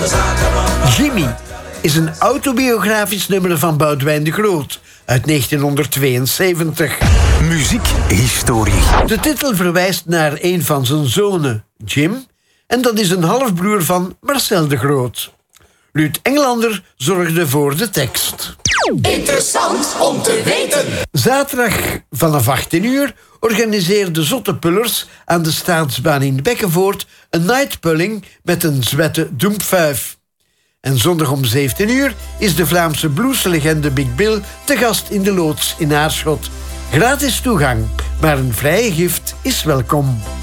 Jimmy is een autobiografisch nummer van Boudewijn de Groot uit 1972. Muziekhistorie. De titel verwijst naar een van zijn zonen, Jim, en dat is een halfbroer van Marcel de Groot. Ruud Engelander zorgde voor de tekst. Interessant om te weten. Zaterdag vanaf 18 uur organiseerde Zotte Pullers aan de Staatsbaan in Bekkenvoort een nightpulling met een zwette doempfuif. En zondag om 17 uur is de Vlaamse blueslegende Big Bill te gast in de loods in Aarschot. Gratis toegang, maar een vrije gift is welkom.